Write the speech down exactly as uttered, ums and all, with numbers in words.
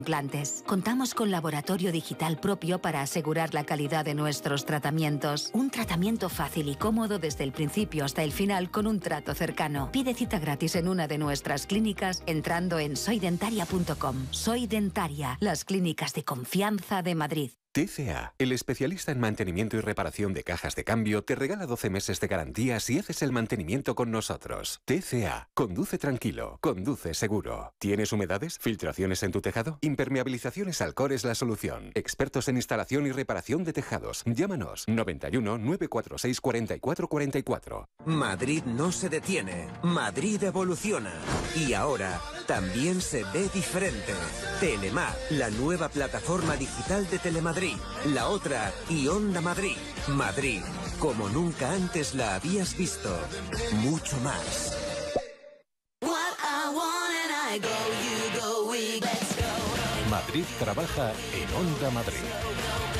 implantes. Contamos con laboratorio digital propio para asegurar la calidad de nuestros tratamientos. Un tratamiento fácil y cómodo desde el principio hasta el final con un trato cercano. Pide cita gratis en una de nuestras clínicas entrando en soy dentaria punto com. Soy Dentaria, las clínicas de confianza de Madrid. T C A, el especialista en mantenimiento y reparación de cajas de cambio, te regala doce meses de garantía si haces el mantenimiento con nosotros. T C A, conduce tranquilo, conduce seguro. ¿Tienes humedades? ¿Filtraciones en tu tejado? Impermeabilizaciones Alcor es la solución. Expertos en instalación y reparación de tejados. Llámanos noventa y uno, nueve cuatro seis, cuarenta y cuatro cuarenta y cuatro. Madrid no se detiene. Madrid evoluciona. Y ahora también se ve diferente. Telemar, la nueva plataforma digital de Telemadrid. La otra y Onda Madrid. Madrid, como nunca antes la habías visto. Mucho más. Madrid trabaja en Onda Madrid.